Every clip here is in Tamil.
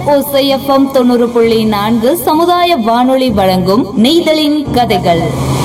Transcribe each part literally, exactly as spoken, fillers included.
ஓசை எஃப்எம் தொண்ணூறு புள்ளி நான்கு சமுதாய வானொலி வழங்கும் நெய்தலின் கதைகள்.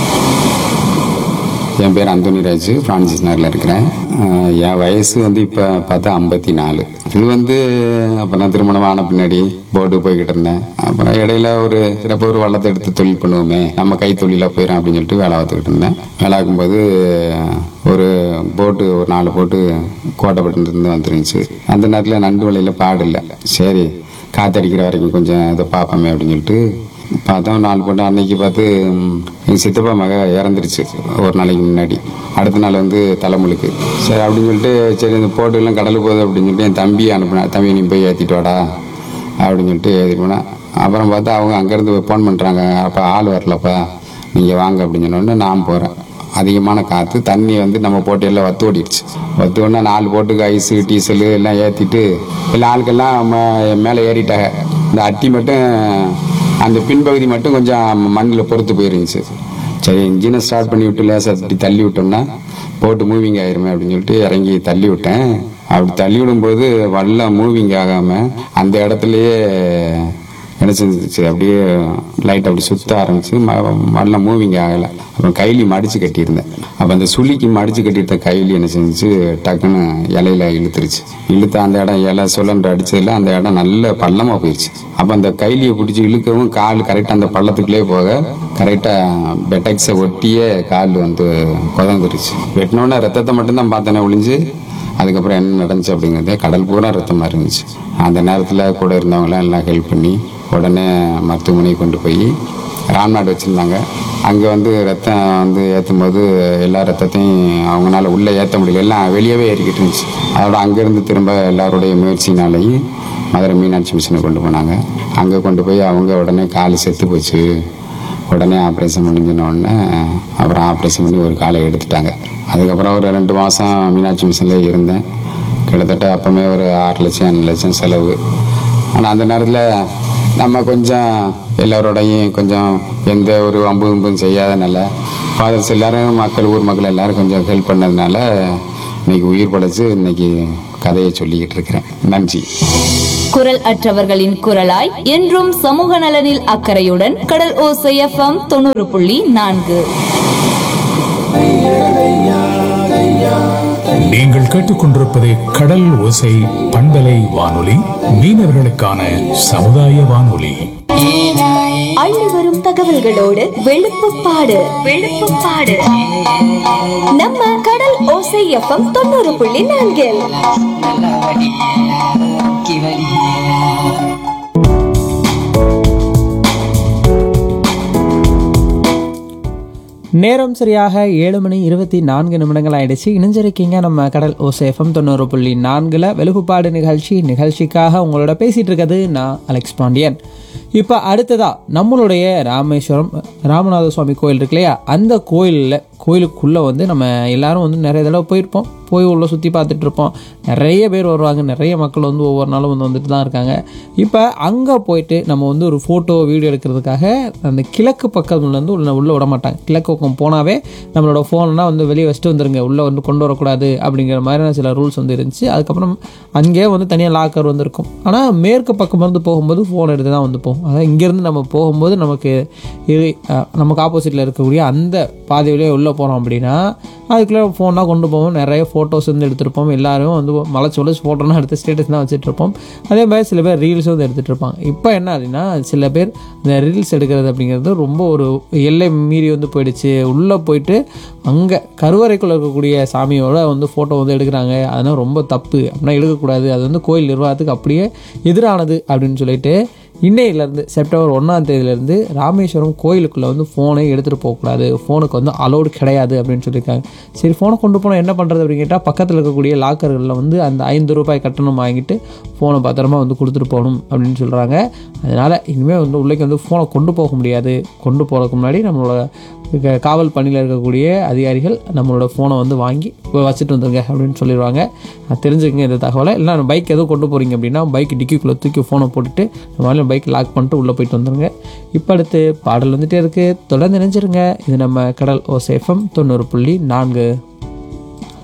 என் பேர் அந்தோனிராஜ், பிரான்சிஸ் நகரில் இருக்கிறேன். என் வயசு வந்து இப்போ பார்த்தா ஐம்பத்தி நாலு. இது வந்து அப்போ நான் திருமணம் ஆன பின்னாடி போர்டு போய்கிட்டு இருந்தேன். அப்புறம் இடையில ஒரு சிறப்பு ஒரு வள்ளத்தை எடுத்து தொழில் பண்ணுவோமே, நம்ம கை தொழிலாக போயிடும் அப்படின்னு சொல்லிட்டு வேலை பார்த்துக்கிட்டு இருந்தேன். வேலை ஆக்கும்போது ஒரு போட்டு ஒரு நாலு போட்டு கோட்டைப்பட்டு வந்துருந்துச்சு. அந்த நேரத்தில் நண்டு வலையில் பாடு இல்லை. சரி, காற்றடிக்கிற வரைக்கும் கொஞ்சம் இதை பார்ப்போமே அப்படின்னு சொல்லிட்டு பார்த்தோம். நாலு போட்டு அன்னைக்கு பார்த்து எங்கள் சித்தப்பா மக இறந்துருச்சு ஒரு நாளைக்கு முன்னாடி. அடுத்த நாள் வந்து தலைமுழுக்கு. சரி அப்படின்னு சொல்லிட்டு சரி இந்த போட்டுலாம் கடலுக்கு போகுது அப்படின்னு சொல்லிட்டு என் தம்பி அனுப்பினேன். தம்பி நீ போய் ஏற்றிட்டு வாடா அப்படின்னு சொல்லிட்டு ஏற்றிட்டு போனேன். அப்புறம் பார்த்தா அவங்க அங்கேருந்து ஃபோன் பண்ணுறாங்க, அப்போ ஆள் வரலப்பா நீங்கள் வாங்க அப்படின்னு சொன்னோடனே நான் போகிறேன். அதிகமான காற்று, தண்ணி வந்து நம்ம போட்டியெல்லாம் வத்து ஓடிடுச்சு. வத்து ஓடினா நாலு போட்டுக்கு ஐஸு டீசலு எல்லாம் ஏற்றிட்டு எல்லா ஆளுக்கெல்லாம் மேலே ஏறிட்டாங்க. இந்த அட்டி மட்டும் அந்த பின்பகுதி மட்டும் கொஞ்சம் மண்ணில் பொறுத்து போயிருந்துச்சு. சரி இன்ஜினை ஸ்டார்ட் பண்ணி விட்டு லேசாக தட்டி தள்ளி விட்டோம்னா போட்டு மூவிங் ஆயிருமே அப்படின்னு சொல்லிட்டு இறங்கி தள்ளி விட்டேன். அப்படி தள்ளி விடும்போது வல்லம் மூவிங் ஆகாமல் அந்த இடத்துலையே என்ன செஞ்சிச்சு, அப்படியே லைட் அப்படி சுற்ற ஆரம்பிச்சு. வல்லம் மூவிங் ஆகலை. அப்புறம் கைலி மடித்து கட்டியிருந்தேன். அப்போ அந்த சுளிக்கு மடித்து கட்டியிருந்த கைலி என்ன செஞ்சிச்சு, டக்குன்னு இலையில இழுத்துருச்சு. இழுத்து அந்த இடம் இலை சுழன்று அடித்ததில் அந்த இடம் நல்ல பள்ளமாக போயிடுச்சு. அப்போ அந்த கைலியை பிடிச்சி இழுக்கவும் கால் கரெக்டாக அந்த பள்ளத்துக்குள்ளே போக கரெக்டாக பெட்டக்ஸை ஒட்டியே கால் வந்து குதந்துருச்சு. வெட்டினோடனே ரத்தத்தை மட்டும்தான் பார்த்தேனே ஒழிஞ்சு அதுக்கப்புறம் என்ன நடந்துச்சு அப்படிங்கிறதே கடல் பூரா ரத்தமாக இருந்துச்சு. அந்த நேரத்தில் கூட இருந்தவங்களாம் எல்லாம் ஹெல்ப் பண்ணி உடனே மருத்துவமனைக்கு கொண்டு போய் ராம்நாடு வச்சுருந்தாங்க. அங்கே வந்து ரத்தம் வந்து ஏற்றும் போது எல்லா ரத்தத்தையும் அவங்களால உள்ளே ஏற்ற முடியல, எல்லாம் வெளியவே ஏறிக்கிட்டு இருந்துச்சு. அதோட அங்கேருந்து திரும்ப எல்லாருடைய முயற்சினாலையும் மதுரை மீனாட்சி மிஷனை கொண்டு போனாங்க. அங்கே கொண்டு போய் அவங்க உடனே கால் செத்து போச்சு. உடனே ஆப்ரேஷன் முடிஞ்சின உடனே அப்புறம் ஆப்ரேஷன் பண்ணி ஒரு காலை எடுத்துட்டாங்க. அதுக்கப்புறம் ஒரு ரெண்டு மாதம் மீனாட்சி மிஷனில் இருந்தேன். கிட்டத்தட்ட அப்போமே ஒரு ஆறு லட்சம் அஞ்சு லட்சம் செலவு. ஆனால் அந்த நேரத்தில் நம்ம கொஞ்சம் எல்லோரோடையும் கொஞ்சம் எந்த ஒரு அம்பு அம்பும் செய்யாதனால ஃபாதர்ஸ் எல்லோரும் மக்கள் ஊர் மக்கள் எல்லோரும் கொஞ்சம் ஹெல்ப் பண்ணதுனால இன்னைக்கு உயிர் படைச்சு இன்னைக்கு கதையை சொல்லிக்கிட்டு இருக்கிறேன். நன்றி. குரல் அற்றவர்களின் குரலாய் என்றும் சமூக நலனில் அக்கறையுடன் கடல் ஓசை எஃப்எம் தொண்ணூறு புள்ளி நான்கு. நீங்கள் கேட்டுக்கொண்டிருப்பது கடல் ஓசை பண்பலை வானொலி, மீனவர்களுக்கான சமுதாய வானொலி. அள்ளி வரும் தகவல்களோடு வெளுப்புப்பாடு வெளுப்புப்பாடு நம்ம கடல் ஓசை எஃப்எம் தொண்ணூறு புள்ளி நான்கில். நேரம் சரியாக ஏழு மணி இருபத்தி நான்கு நிமிடங்கள் ஆயிடுச்சு. இணைஞ்சிருக்கீங்க நம்ம கடல் ஓசை எஃப்எம் தொண்ணூறு புள்ளி நான்குல வெளுப்புப்பாடு நிகழ்ச்சி. நிகழ்ச்சிக்காக உங்களோட பேசிட்டு இருக்கிறது நான் அலெக்ஸ் பாண்டியன். இப்போ அடுத்ததா நம்மளுடைய ராமேஸ்வரம் ராமநாத சுவாமி கோயில் இருக்கு இல்லையா, அந்த கோயிலில் கோயிலுக்குள்ளே வந்து நம்ம எல்லாரும் வந்து நிறைய தடவை போயிருப்போம். போய் உள்ளே சுற்றி பார்த்துட்டு இருப்போம். நிறைய பேர் வருவாங்க, நிறைய மக்கள் வந்து ஒவ்வொரு நாளும் வந்து வந்துட்டு தான் இருக்காங்க. இப்போ அங்கே போயிட்டு நம்ம வந்து ஒரு ஃபோட்டோ வீடியோ எடுக்கிறதுக்காக அந்த கிழக்கு பக்கத்துலேருந்து உள்ள உள்ளே விட மாட்டாங்க. கிழக்கு பக்கம் போனாவே நம்மளோட ஃபோன்லாம் வந்து வெளியே வச்சுட்டு வந்துருங்க, உள்ளே வந்து கொண்டு வரக்கூடாது அப்படிங்கிற மாதிரியான சில ரூல்ஸ் வந்து இருந்துச்சு. அதுக்கப்புறம் அங்கேயே வந்து தனியாக லாக்கர் வந்து இருக்கும். ஆனால் மேற்கு பக்கம் வந்து போகும்போது ஃபோன் எடுத்து தான் வந்து போகும். அதாவது இங்கேருந்து நம்ம போகும்போது நமக்கு இது நமக்கு ஆப்போசிட்டில் இருக்கக்கூடிய அந்த பாதையிலே உள்ளே போகிறோம் அப்படின்னா அதுக்குள்ளே ஃபோனாக கொண்டு போவோம். நிறைய ஃபோட்டோஸ் வந்து எடுத்துருப்போம். எல்லோரும் வந்து மலைச்சு வளைச்சு ஃபோட்டோலாம் எடுத்து ஸ்டேட்டஸ் தான் வச்சுட்ருப்போம். அதே மாதிரி சில பேர் ரீல்ஸும் வந்து எடுத்துகிட்டு இருப்பாங்க. இப்போ என்ன அப்படின்னா சில பேர் இந்த ரீல்ஸ் எடுக்கிறது அப்படிங்கிறது ரொம்ப ஒரு எல்லை மீறி வந்து போயிடுச்சு. உள்ளே போயிட்டு அங்கே கருவறைக்குள்ளே இருக்கக்கூடிய சாமியோட வந்து ஃபோட்டோ வந்து எடுக்கிறாங்க. அதனால் ரொம்ப தப்பு, அப்படின்னா எடுக்கக்கூடாது. அது வந்து கோயில் நிர்வாகத்துக்கு அப்படியே எதிரானது அப்படின்னு சொல்லிட்டு இன்னையிலேருந்து செப்டம்பர் ஒன்றாம் தேதியிலேருந்து ராமேஸ்வரம் கோயிலுக்குள்ளே வந்து ஃபோனை எடுத்துகிட்டு போகக்கூடாது, ஃபோனுக்கு வந்து அலோடு கிடையாது அப்படின்னு சொல்லியிருக்காங்க. சரி, ஃபோனை கொண்டு போனால் என்ன பண்ணுறது அப்படின்னு கேட்டால் பக்கத்தில் இருக்கக்கூடிய லாக்கர்களில் வந்து அந்த ஐந்து ரூபாய் கட்டணம் வாங்கிட்டு ஃபோனை பத்திரமா வந்து கொடுத்துட்டு போகணும் அப்படின்னு சொல்கிறாங்க. அதனால் இனிமேல் வந்து உள்ளே வந்து ஃபோனை கொண்டு போக முடியாது. கொண்டு போகிறதுக்கு முன்னாடி நம்மளோட காவல் பணியில் இருக்கக்கூடிய அதிகாரிகள் நம்மளோட ஃபோனை வந்து வாங்கி வச்சுட்டு வந்துருங்க அப்படின்னு சொல்லிடுவாங்க. தெரிஞ்சுக்கங்க இந்த தகவலை. இல்லை பைக் எதுவும் கொண்டு போகிறீங்க அப்படின்னா பைக் டிக்கிக்குள்ளே தூக்கி ஃபோனை போட்டுட்டு நம்ம பைக் லாக் பண்ணிட்டு உள்ளே போயிட்டு வந்துடுங்க. இப்போ அடுத்து பாடல் வந்துகிட்டே இருக்குது, தொடர்ந்து நினைச்சிருங்க. இது நம்ம கடல் ஓசை எஃப்எம் தொண்ணூறு புள்ளி நான்கு.